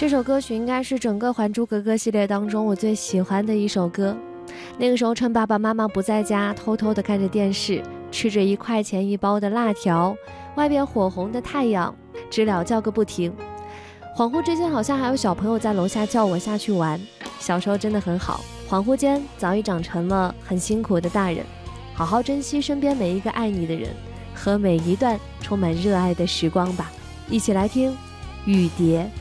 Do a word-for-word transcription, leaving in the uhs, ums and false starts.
这首歌曲应该是整个《还珠格格》系列当中我最喜欢的一首歌。那个时候趁爸爸妈妈不在家，偷偷地看着电视，吃着一块钱一包的辣条，外边火红的太阳，知了叫个不停。恍惚之间好像还有小朋友在楼下叫我下去玩，小时候真的很好，恍惚间早已长成了很辛苦的大人。好好珍惜身边每一个爱你的人和每一段充满热爱的时光吧。一起来听雨蝶。